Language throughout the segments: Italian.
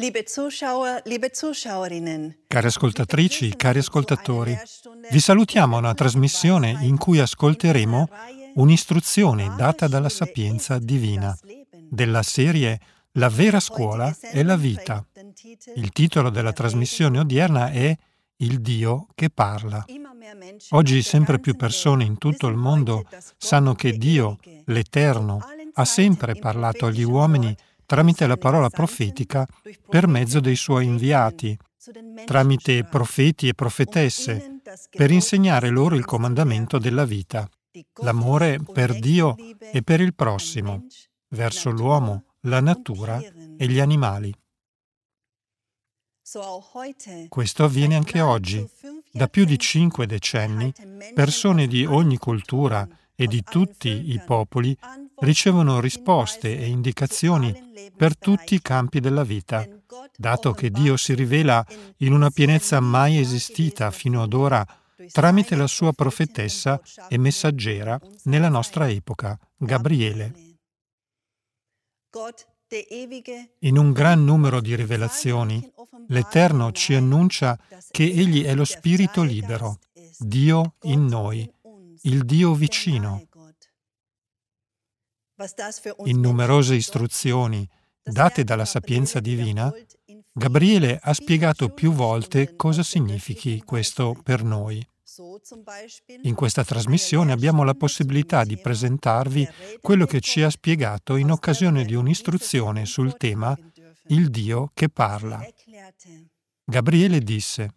Liebe Zuschauer, liebe Zuschauerinnen. Cari ascoltatrici, cari ascoltatori, vi salutiamo a una trasmissione in cui ascolteremo un'istruzione data dalla sapienza divina, della serie La vera scuola è la vita. Il titolo della trasmissione odierna è Il Dio che parla. Oggi sempre più persone in tutto il mondo sanno che Dio, l'Eterno, ha sempre parlato agli uomini tramite la parola profetica per mezzo dei suoi inviati, tramite profeti e profetesse, per insegnare loro il comandamento della vita, l'amore per Dio e per il prossimo, verso l'uomo, la natura e gli animali. Questo avviene anche oggi. Da più di 5 decenni, persone di ogni cultura e di tutti i popoli ricevono risposte e indicazioni per tutti i campi della vita, dato che Dio si rivela in una pienezza mai esistita fino ad ora tramite la sua profetessa e messaggera nella nostra epoca, Gabriele. In un gran numero di rivelazioni, l'Eterno ci annuncia che Egli è lo Spirito libero, Dio in noi, il Dio vicino. In numerose istruzioni date dalla sapienza divina, Gabriele ha spiegato più volte cosa significhi questo per noi. In questa trasmissione abbiamo la possibilità di presentarvi quello che ci ha spiegato in occasione di un'istruzione sul tema Il Dio che parla. Gabriele disse: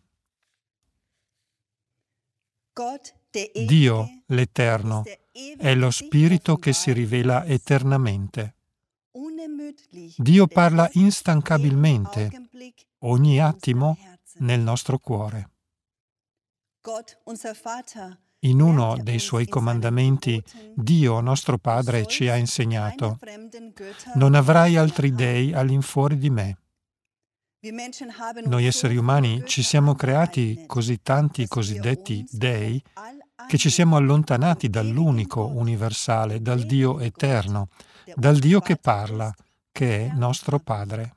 Dio, l'Eterno, è lo Spirito che si rivela eternamente. Dio parla instancabilmente, ogni attimo, nel nostro cuore. In uno dei suoi comandamenti, Dio, nostro Padre, ci ha insegnato: non avrai altri dei all'infuori di me. Noi esseri umani ci siamo creati così tanti cosiddetti dei che ci siamo allontanati dall'unico universale, dal Dio eterno, dal Dio che parla, che è nostro Padre.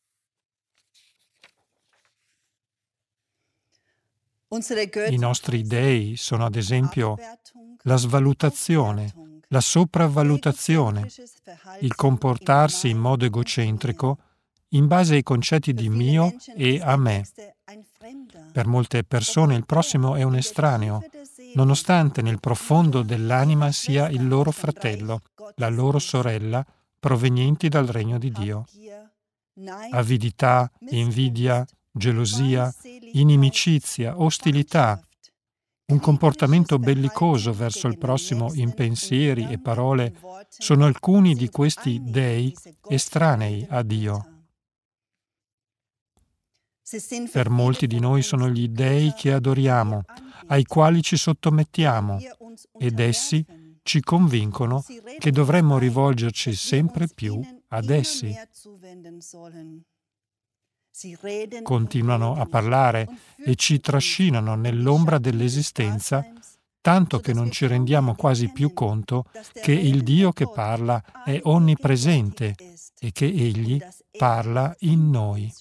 I nostri dei sono ad esempio la svalutazione, la sopravvalutazione, il comportarsi in modo egocentrico in base ai concetti di mio e a me. Per molte persone il prossimo è un estraneo, nonostante nel profondo dell'anima sia il loro fratello, la loro sorella, provenienti dal regno di Dio. Avidità, invidia, gelosia, inimicizia, ostilità, un comportamento bellicoso verso il prossimo in pensieri e parole sono alcuni di questi dei estranei a Dio. Per molti di noi sono gli dei che adoriamo, ai quali ci sottomettiamo, ed essi ci convincono che dovremmo rivolgerci sempre più ad essi. Continuano a parlare e ci trascinano nell'ombra dell'esistenza, tanto che non ci rendiamo quasi più conto che il Dio che parla è onnipresente e che Egli parla in noi.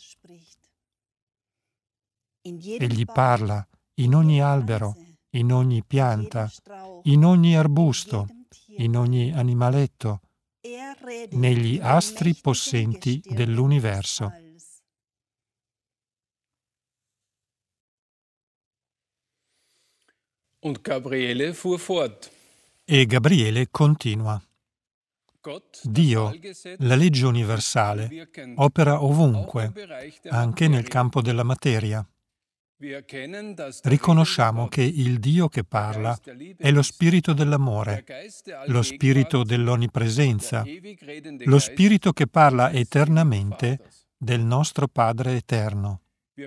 Egli parla in ogni albero, in ogni pianta, in ogni arbusto, in ogni animaletto, negli astri possenti dell'universo. Und Gabriele fuhr fort. E Gabriele continua. Dio, la legge universale, opera ovunque, anche nel campo della materia. Riconosciamo che il Dio che parla è lo spirito dell'amore, lo spirito dell'onnipresenza, lo spirito che parla eternamente del nostro Padre eterno.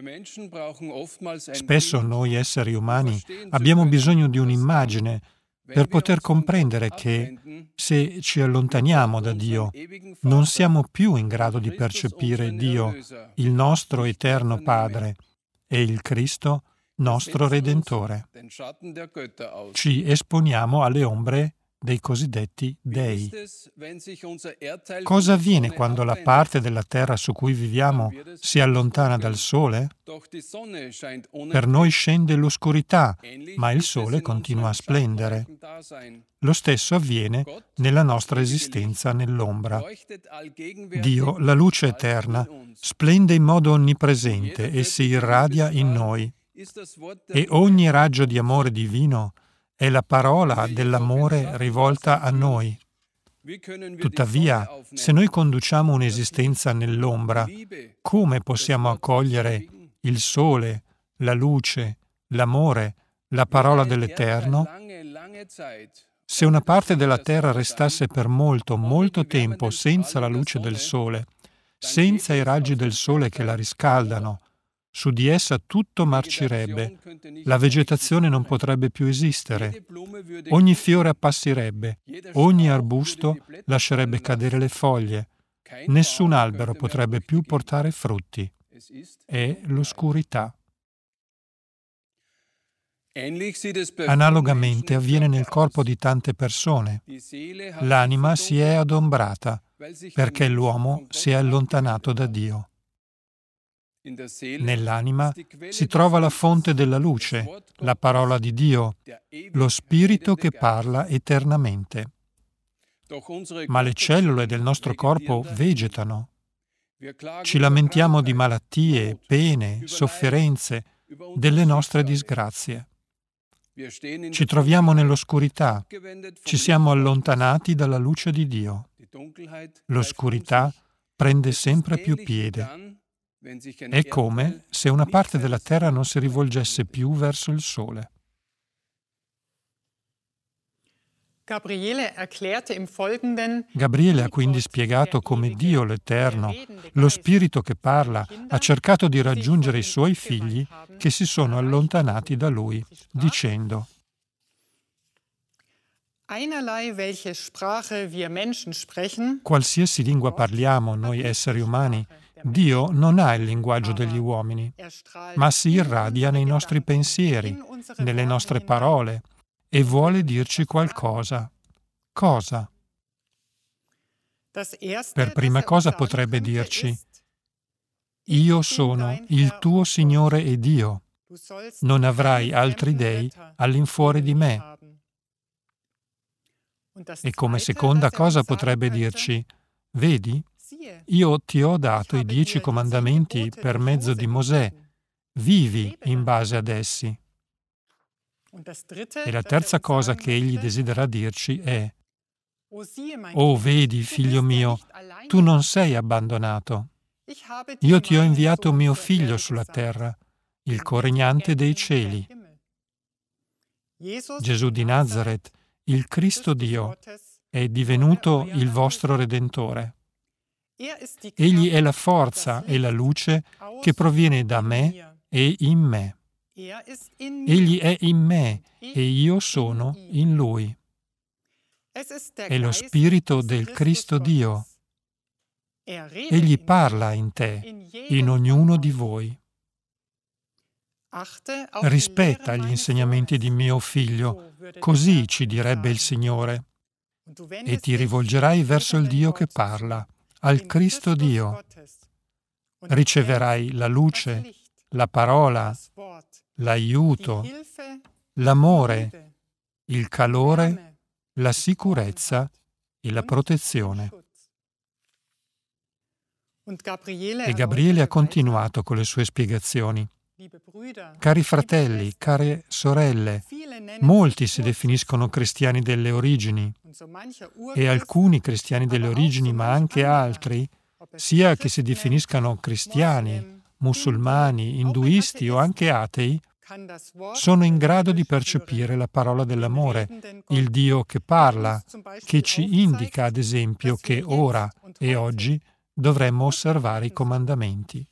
Spesso noi esseri umani abbiamo bisogno di un'immagine per poter comprendere che se ci allontaniamo da Dio non siamo più in grado di percepire Dio, il nostro eterno Padre, e il Cristo, nostro Redentore. Ci esponiamo alle ombre dei cosiddetti dei. Cosa avviene quando la parte della terra su cui viviamo si allontana dal Sole? Per noi scende l'oscurità, ma il Sole continua a splendere. Lo stesso avviene nella nostra esistenza nell'ombra. Dio, la luce eterna, splende in modo onnipresente e si irradia in noi. E ogni raggio di amore divino è la parola dell'amore rivolta a noi. Tuttavia, se noi conduciamo un'esistenza nell'ombra, come possiamo accogliere il sole, la luce, l'amore, la parola dell'Eterno? Se una parte della terra restasse per molto, molto tempo senza la luce del sole, senza i raggi del sole che la riscaldano, su di essa tutto marcirebbe, la vegetazione non potrebbe più esistere, ogni fiore appassirebbe, ogni arbusto lascerebbe cadere le foglie, nessun albero potrebbe più portare frutti. È l'oscurità. Analogamente avviene nel corpo di tante persone. L'anima si è adombrata perché l'uomo si è allontanato da Dio. Nell'anima si trova la fonte della luce, la parola di Dio, lo Spirito che parla eternamente. Ma le cellule del nostro corpo vegetano. Ci lamentiamo di malattie, pene, sofferenze, delle nostre disgrazie. Ci troviamo nell'oscurità, ci siamo allontanati dalla luce di Dio. L'oscurità prende sempre più piede. È come se una parte della terra non si rivolgesse più verso il sole. Gabriele Ha quindi spiegato come Dio l'Eterno, lo Spirito che parla, ha cercato di raggiungere i suoi figli che si sono allontanati da Lui, dicendo: qualsiasi lingua parliamo noi esseri umani, Dio non ha il linguaggio degli uomini, ma si irradia nei nostri pensieri, nelle nostre parole, e vuole dirci qualcosa. Cosa? Per prima cosa potrebbe dirci: io sono il tuo Signore e Dio. Non avrai altri dei all'infuori di me. E come seconda cosa potrebbe dirci: vedi, io ti ho dato i 10 comandamenti per mezzo di Mosè. Vivi in base ad essi. E la terza cosa che egli desidera dirci è: oh, vedi, figlio mio, tu non sei abbandonato. Io ti ho inviato mio figlio sulla terra, il co-regnante dei cieli. Gesù di Nazaret, il Cristo Dio, è divenuto il vostro Redentore. Egli è la forza e la luce che proviene da me e in me. Egli è in me e io sono in Lui. È lo Spirito del Cristo Dio. Egli parla in te, in ognuno di voi. Rispetta gli insegnamenti di mio figlio, così ci direbbe il Signore, e ti rivolgerai verso il Dio che parla, al Cristo Dio. Riceverai la luce, la parola, l'aiuto, l'amore, il calore, la sicurezza e la protezione. E Gabriele ha continuato con le sue spiegazioni. Cari fratelli, care sorelle, molti si definiscono cristiani delle origini e alcuni cristiani delle origini, ma anche altri, sia che si definiscano cristiani, musulmani, induisti o anche atei, sono in grado di percepire la parola dell'amore, il Dio che parla, che ci indica ad esempio che ora e oggi dovremmo osservare i comandamenti.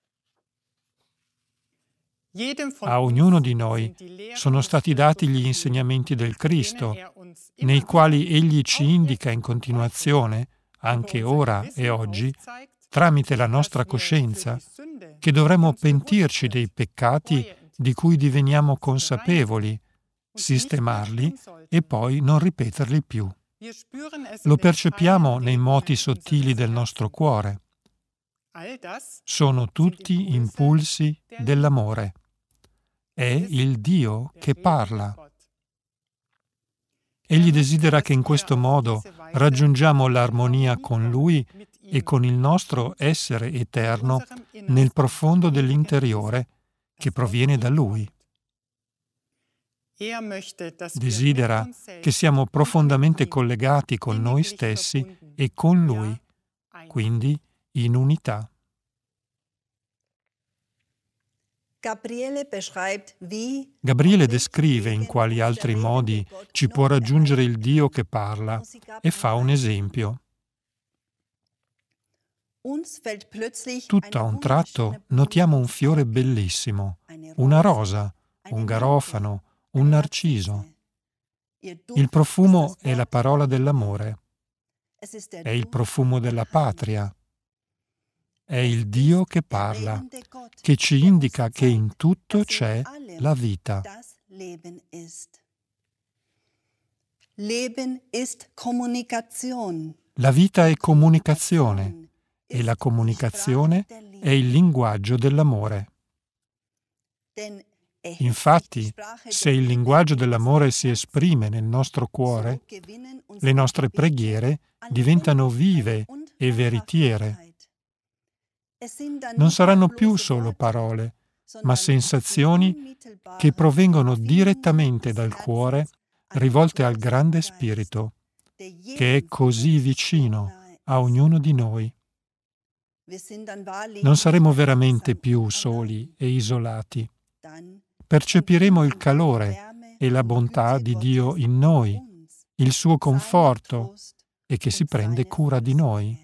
A ognuno di noi sono stati dati gli insegnamenti del Cristo, nei quali Egli ci indica in continuazione, anche ora e oggi, tramite la nostra coscienza, che dovremmo pentirci dei peccati di cui diveniamo consapevoli, sistemarli e poi non ripeterli più. Lo percepiamo nei moti sottili del nostro cuore. Sono tutti impulsi dell'amore. È il Dio che parla. Egli desidera che in questo modo raggiungiamo l'armonia con Lui e con il nostro essere eterno nel profondo dell'interiore che proviene da Lui. Desidera che siamo profondamente collegati con noi stessi e con Lui, quindi in unità. Gabriele descrive in quali altri modi ci può raggiungere il Dio che parla e fa un esempio. Tutto a un tratto notiamo un fiore bellissimo, una rosa, un garofano, un narciso. Il profumo è la parola dell'amore, è il profumo della patria, è il Dio che parla, che ci indica che in tutto c'è la vita. La vita è comunicazione e la comunicazione è il linguaggio dell'amore. Infatti, se il linguaggio dell'amore si esprime nel nostro cuore, le nostre preghiere diventano vive e veritiere. Non saranno più solo parole, ma sensazioni che provengono direttamente dal cuore, rivolte al grande Spirito, che è così vicino a ognuno di noi. Non saremo veramente più soli e isolati. Percepiremo il calore e la bontà di Dio in noi, il suo conforto e che si prende cura di noi.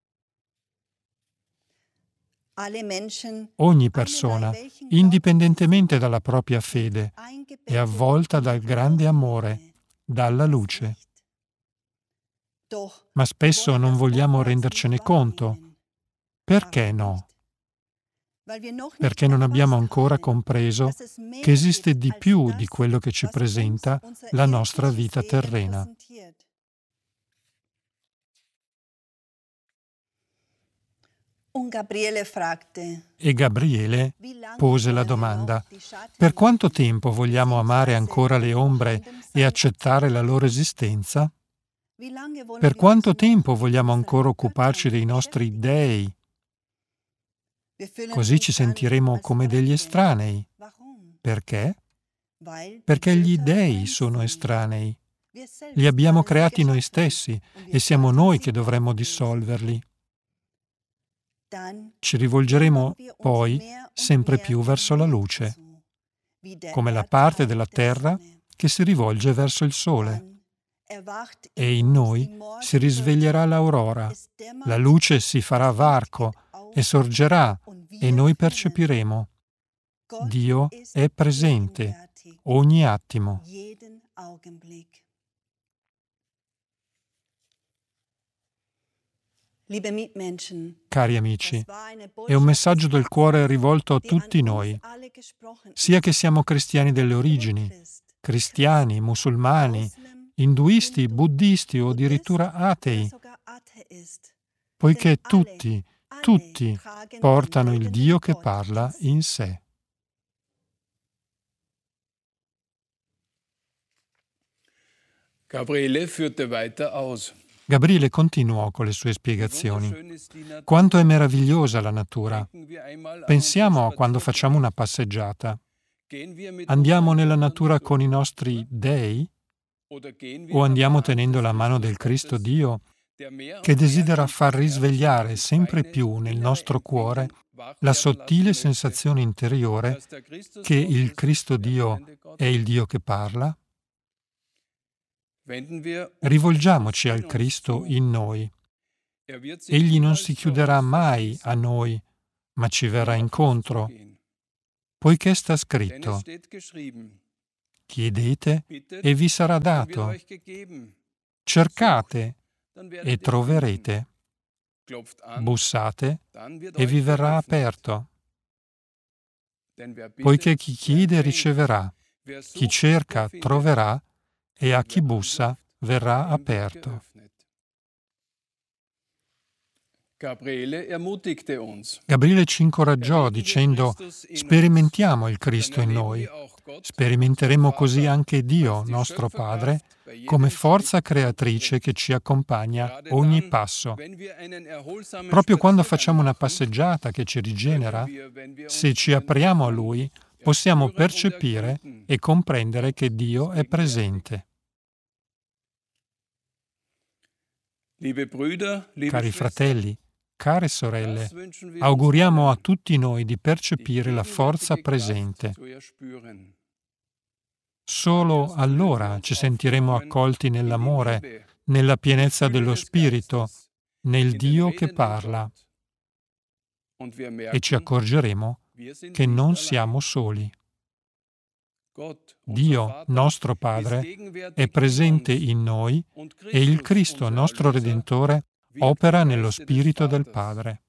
Ogni persona, indipendentemente dalla propria fede, è avvolta dal grande amore, dalla luce. Ma spesso non vogliamo rendercene conto. Perché no? Perché non abbiamo ancora compreso che esiste di più di quello che ci presenta la nostra vita terrena. E Gabriele pose la domanda: per quanto tempo vogliamo amare ancora le ombre e accettare la loro esistenza? Per quanto tempo vogliamo ancora occuparci dei nostri dei? Così ci sentiremo come degli estranei. Perché? Perché gli dei sono estranei. Li abbiamo creati noi stessi e siamo noi che dovremmo dissolverli. Ci rivolgeremo poi sempre più verso la luce, come la parte della terra che si rivolge verso il sole. E in noi si risveglierà l'aurora, la luce si farà varco e sorgerà e noi percepiremo. Dio è presente ogni attimo. Cari amici, è un messaggio del cuore rivolto a tutti noi, sia che siamo cristiani delle origini, cristiani, musulmani, induisti, buddisti o addirittura atei, poiché tutti portano il Dio che parla in sé. Gabriele führte weiter aus. Gabriele continuò con le sue spiegazioni. Quanto è meravigliosa la natura. Pensiamo a quando facciamo una passeggiata. Andiamo nella natura con i nostri dei? O andiamo tenendo la mano del Cristo Dio, che desidera far risvegliare sempre più nel nostro cuore la sottile sensazione interiore che il Cristo Dio è il Dio che parla? Rivolgiamoci al Cristo in noi. Egli non si chiuderà mai a noi, ma ci verrà incontro, poiché sta scritto: chiedete e vi sarà dato, cercate e troverete, bussate e vi verrà aperto. Poiché chi chiede riceverà, Chi cerca troverà e a chi bussa verrà aperto. Gabriele ci incoraggiò dicendo: sperimentiamo il Cristo in noi. Sperimenteremo così anche Dio, nostro Padre, come forza creatrice che ci accompagna ogni passo. Proprio quando facciamo una passeggiata che ci rigenera, se ci apriamo a Lui, possiamo percepire e comprendere che Dio è presente. Cari fratelli, care sorelle, auguriamo a tutti noi di percepire la forza presente. Solo allora ci sentiremo accolti nell'amore, nella pienezza dello Spirito, nel Dio che parla. E ci accorgeremo che non siamo soli. Dio, nostro Padre, è presente in noi e il Cristo, nostro Redentore, opera nello Spirito del Padre.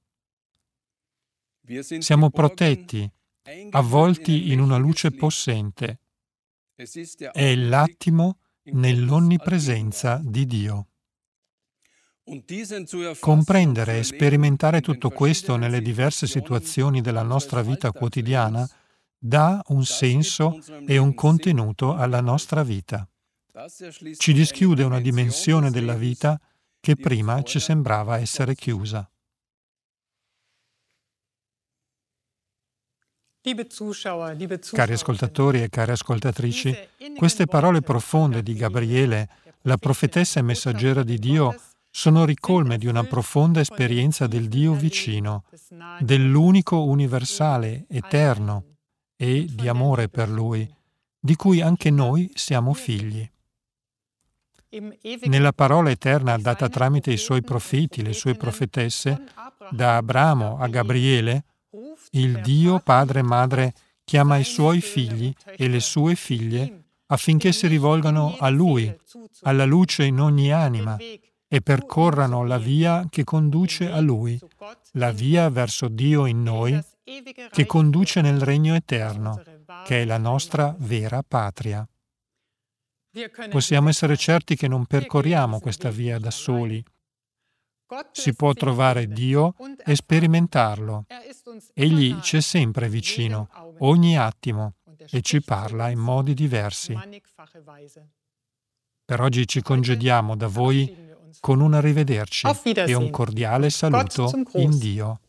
Siamo protetti, avvolti in una luce possente. È l'attimo nell'onnipresenza di Dio. Comprendere e sperimentare tutto questo nelle diverse situazioni della nostra vita quotidiana dà un senso e un contenuto alla nostra vita. Ci dischiude una dimensione della vita che prima ci sembrava essere chiusa. Cari ascoltatori e care ascoltatrici, queste parole profonde di Gabriele, la profetessa e messaggera di Dio, sono ricolme di una profonda esperienza del Dio vicino, dell'unico universale, eterno e di amore per Lui, di cui anche noi siamo figli. Nella parola eterna data tramite i suoi profeti, le sue profetesse, da Abramo a Gabriele, il Dio Padre e Madre chiama i suoi figli e le sue figlie affinché si rivolgano a Lui, alla luce in ogni anima, e percorrano la via che conduce a Lui, la via verso Dio in noi, che conduce nel regno eterno, che è la nostra vera patria. Possiamo essere certi che non percorriamo questa via da soli. Si può trovare Dio e sperimentarlo. Egli c'è sempre vicino, ogni attimo, e ci parla in modi diversi. Per oggi ci congediamo da voi con un arrivederci e un cordiale saluto in Dio.